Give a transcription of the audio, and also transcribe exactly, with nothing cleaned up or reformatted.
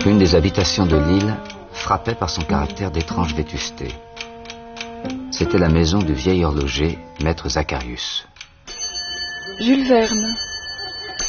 Une des habitations de l'île frappait par son caractère d'étrange vétusté. C'était la maison du vieil horloger, maître Zacharius. Jules Verne.